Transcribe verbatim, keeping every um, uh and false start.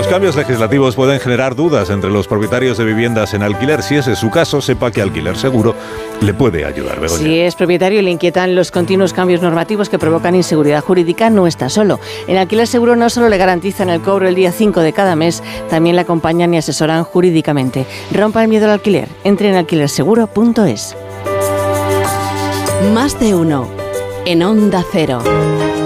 Los cambios legislativos pueden generar dudas entre los propietarios de viviendas en alquiler. Si ese es su caso, sepa que Alquiler Seguro le puede ayudar. Begoña. Si es propietario y le inquietan los continuos cambios normativos que provocan inseguridad jurídica, no está solo. En Alquiler Seguro no solo le garantizan el cobro el día cinco de cada mes, también le acompañan y asesoran jurídicamente. Rompa el miedo al alquiler. Entre en alquiler seguro punto es. Más de uno. En Onda Cero.